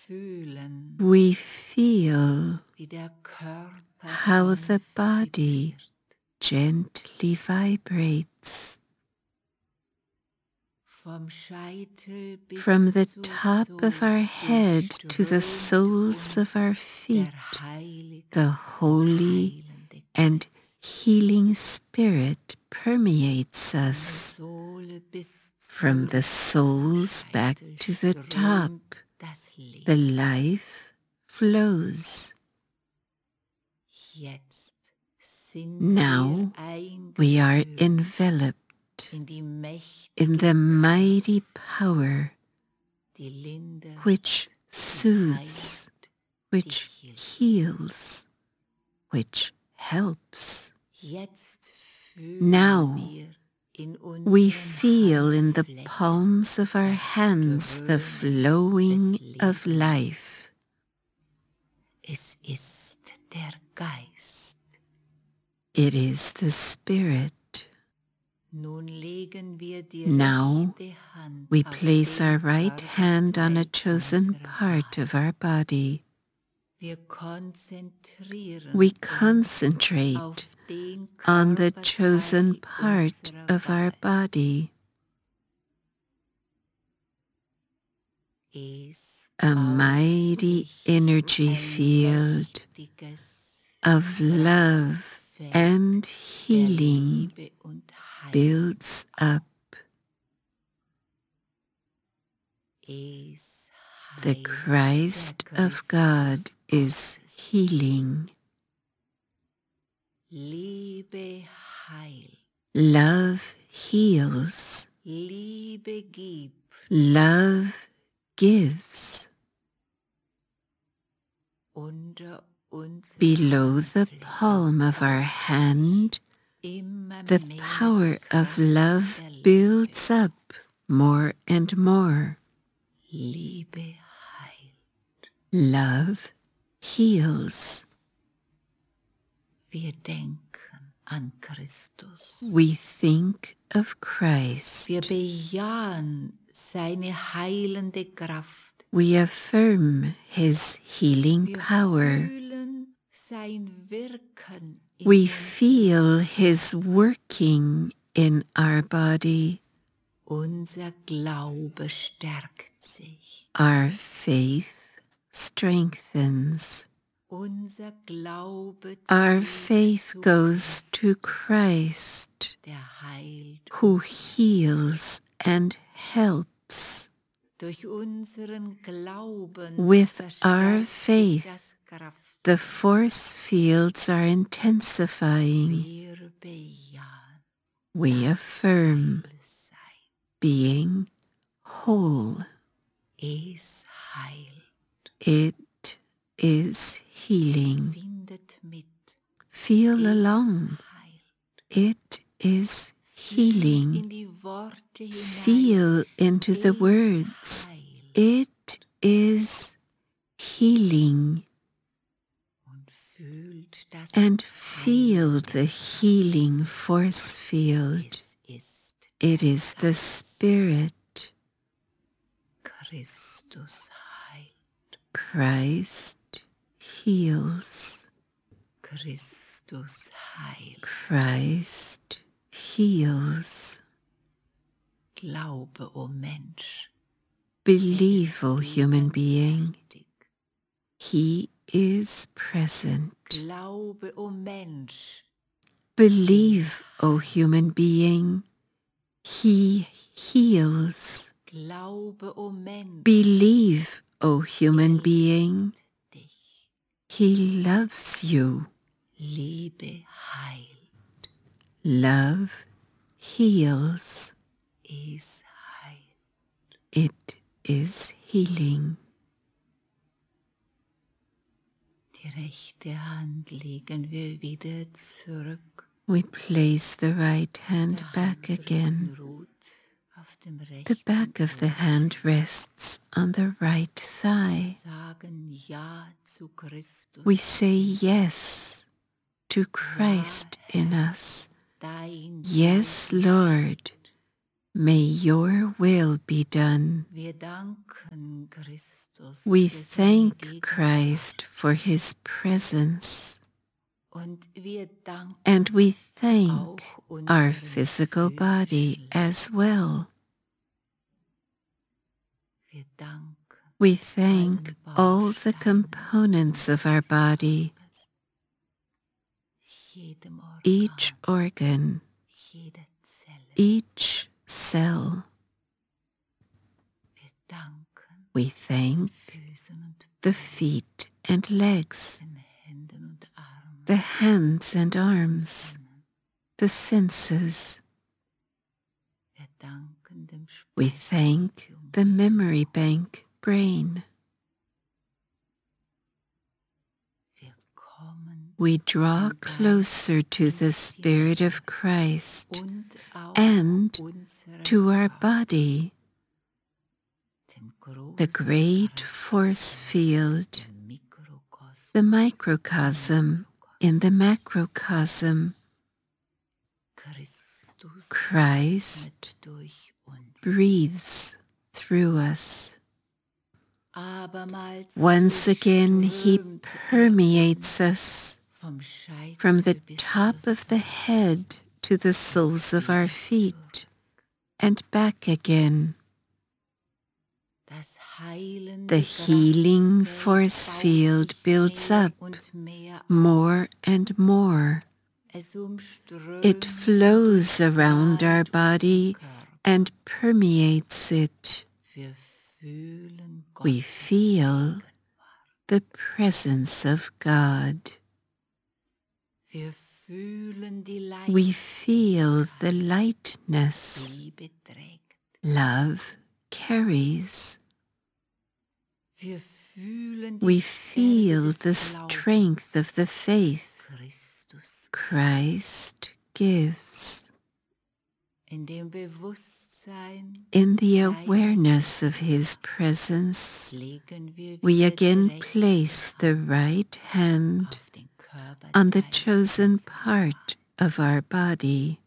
we feel how the body gently vibrates from the top of our head to the soles of our feet. The holy and healing spirit permeates us from the soles back to the top. The life flows. Now we are enveloped in the mighty power which soothes, which heals, which helps. Now we feel in the palms of our hands the flowing of life. It is the Spirit. Now we place our right hand on a chosen part of our body. We concentrate on the chosen part of our body. A mighty energy field of love and healing builds up. The Christ of God is healing. Love heals. Love gives. Below the palm of our hand, the power of love builds up more and more. Love heals. We think of Christ. We affirm His healing power. We feel His working in our body. Our faith strengthens. Our faith goes to Christ, who heals and helps. With our faith, the force fields are intensifying. We affirm being whole. It is healing. Feel along. It is healing. Feel into the words. It is healing. And feel the healing force field. It is the Spirit. Christ heals. Christ heals. Believe, O human being, He is present. Believe, O human being, He heals. Believe, O human being, He loves you. Love heals. It is healing. We place the right hand back again. The back of the hand rests on the right thigh. We say yes to Christ in us. Yes, Lord, May your will be done. We thank Christ for his presence, and we thank our physical body as well. We thank all the components of our body, each organ, each cell. We thank the feet and legs, the hands and arms, the senses. We thank the memory bank brain. We draw closer to the Spirit of Christ and to our body, the great force field, the microcosm in the macrocosm. Christ breathes through us. Once again, he permeates us from the top of the head to the soles of our feet and back again. The healing force field builds up more and more. It flows around our body and permeates it. We feel the presence of God. We feel the lightness love carries. We feel the strength of the faith Christ gives. In the awareness of his presence, we again place the right hand on the chosen part of our body.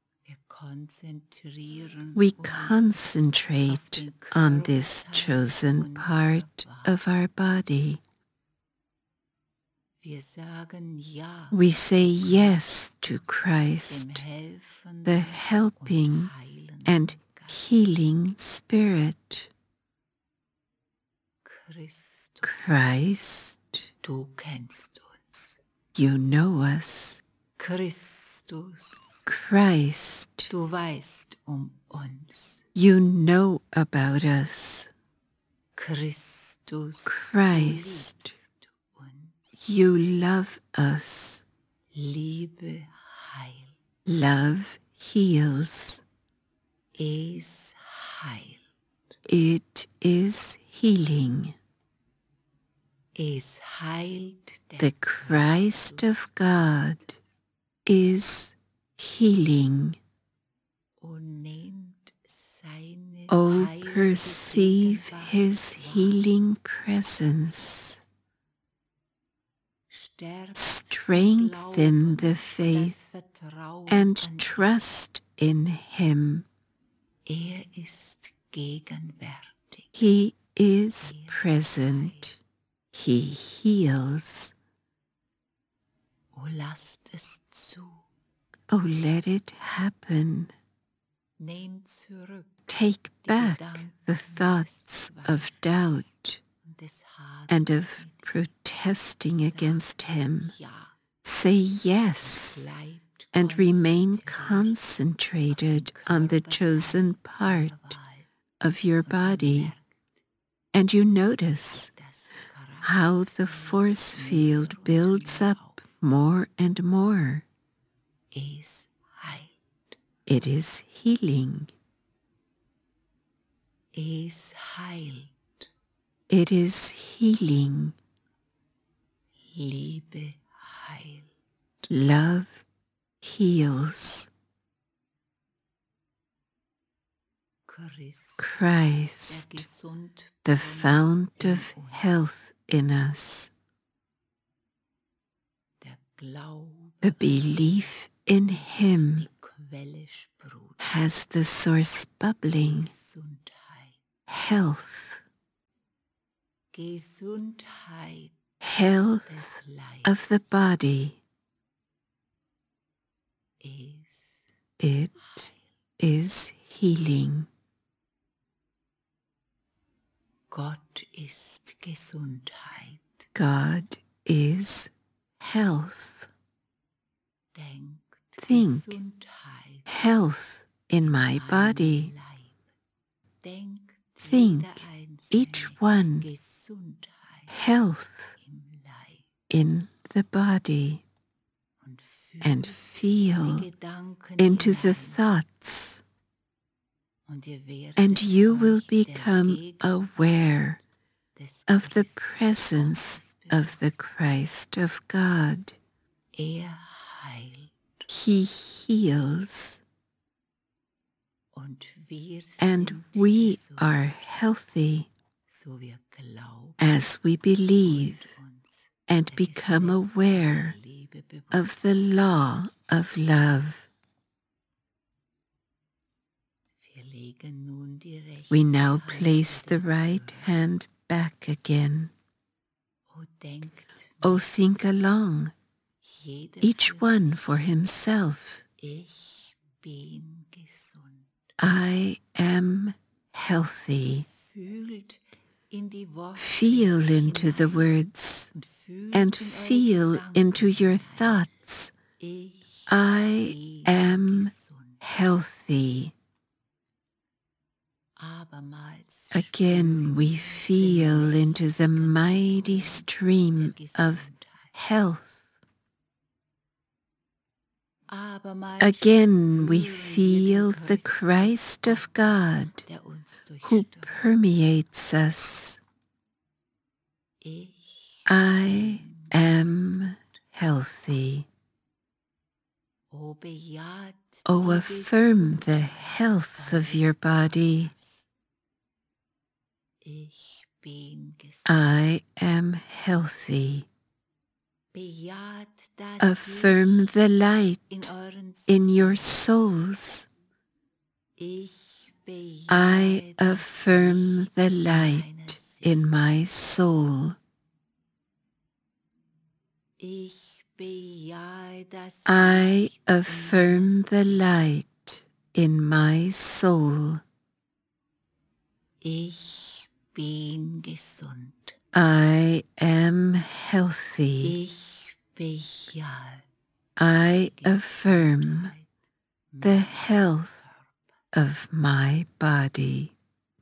We concentrate on this chosen part of our body. We say yes to Christ, the helping and healing Spirit. Christ, you know us. Christ, you know about us. Christ, you love us. Love heals. It is healing. The Christ of God is healing. Oh, perceive his healing presence. Strengthen the faith and trust in him. He is present. He heals. Oh, let it happen. Take back the thoughts of doubt and of protesting against him. Say yes and remain concentrated on the chosen part of your body. And you notice how the force field builds up more and more. It is healing. It is healing. Love heals. Christ, the fount of health in us. The belief in him has the source bubbling, health, health of the body. It is healing. Gott ist Gesundheit. God is health. Think health in my body. Think each one health in the body, and feel into the thoughts, and you will become aware of the presence of the Christ of God. He heals, and we are healthy as we believe and become aware of the law of love. We now place the right hand back again. Oh, think along, each one for himself. I am healthy. Feel into the words and feel into your thoughts. I am healthy. Again, we feel into the mighty stream of health. Again, we feel the Christ of God who permeates us. I am healthy. Oh, affirm the health of your body. I am healthy. Affirm the light in your souls. I affirm the light in my soul. I affirm the light in my soul. I am healthy. I affirm the health of my body.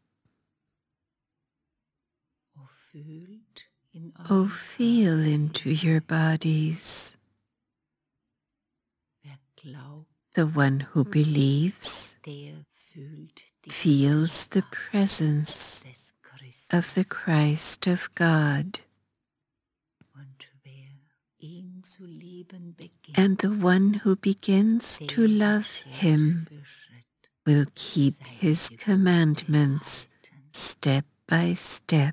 Oh, feel into your bodies. The one who believes feels the presence of the Christ of God. And the one who begins to love him will keep his commandments step by step,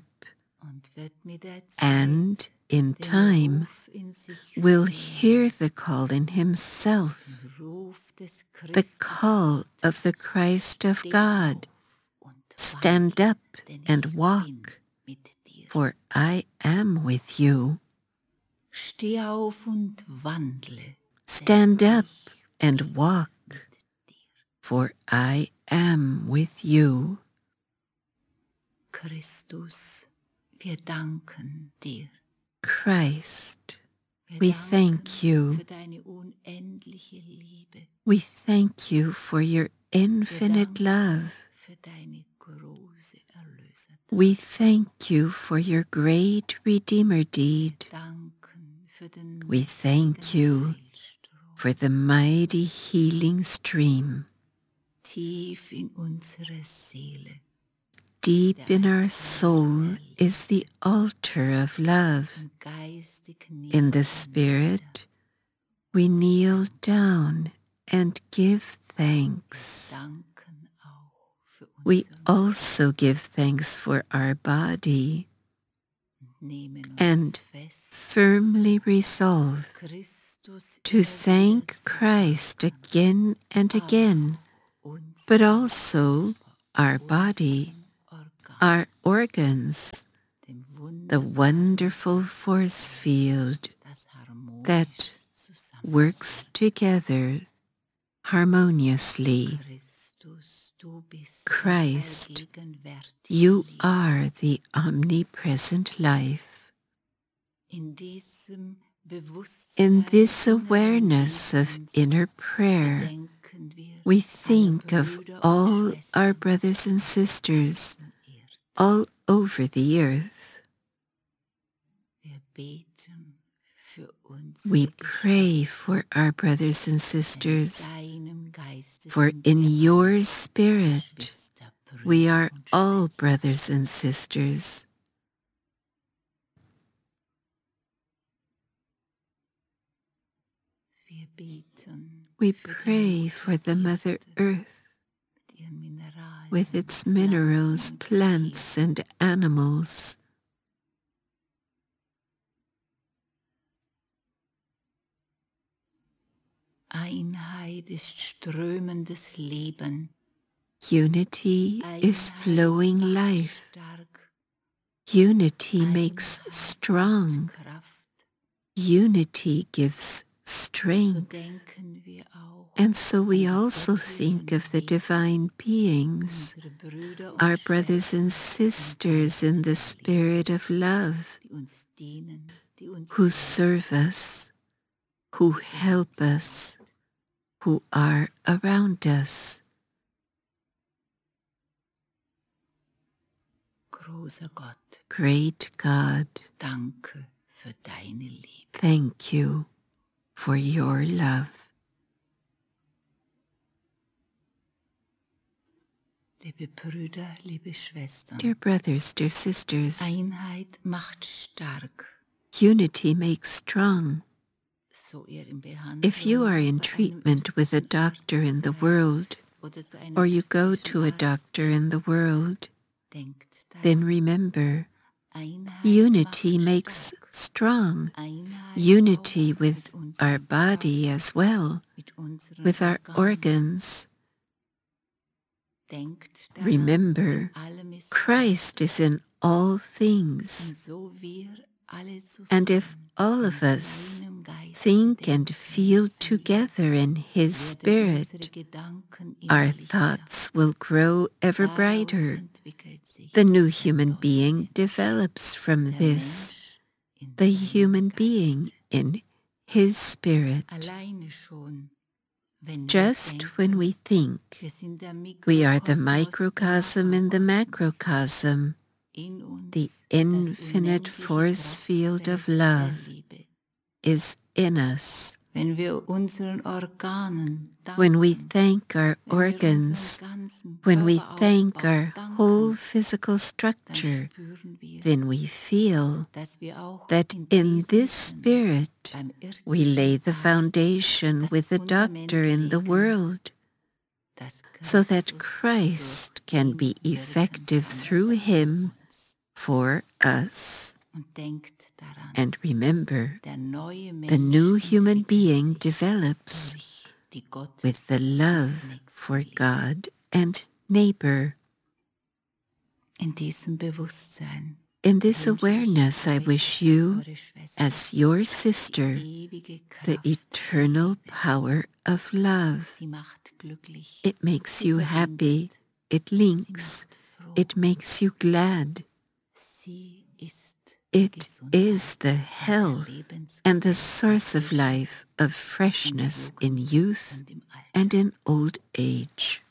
and in time will hear the call in himself, the call of the Christ of God. Stand up and walk, for I am with you. Stand up and walk, for I am with you. Christ, we thank you. We thank you for your infinite love. We thank you for your great Redeemer deed. We thank you for the mighty healing stream. Deep in our soul is the altar of love. In the Spirit, we kneel down and give thanks. We also give thanks for our body and firmly resolve to thank Christ again and again, but also our body, our organs, the wonderful force field that works together harmoniously. Christ, you are the omnipresent life. In this awareness of inner prayer, we think of all our brothers and sisters all over the earth. We pray for our brothers and sisters, for in your spirit we are all brothers and sisters. We pray for the Mother Earth with its minerals, plants, and animals. Einheit ist strömendes Leben. Unity is flowing life. Unity makes strong. Unity gives strength. And so we also think of the divine beings, our brothers and sisters in the spirit of love, who serve us, who help us, who are around us. Great God, thank you for your love. Liebe Brüder, liebe Schwestern, dear brothers, dear sisters, Einheit macht stark. Unity makes strong. If you are in treatment with a doctor in the world, or you go to a doctor in the world, then remember, unity makes strong. Unity with our body as well, with our organs. Remember, Christ is in all things. And if all of us think and feel together in His Spirit, our thoughts will grow ever brighter. The new human being develops from this, the human being in His Spirit. Just when we think we are the microcosm in the macrocosm, the infinite force field of love is in us. When we thank our organs, when we thank our whole physical structure, then we feel that in this spirit we lay the foundation with the doctor in the world, so that Christ can be effective through him for us. And remember, the new human being develops with the love for God and neighbor. In this awareness, I wish you, as your sister, the eternal power of love. It makes you happy, it links, it makes you glad. It is the health and the source of life, of freshness in youth and in old age.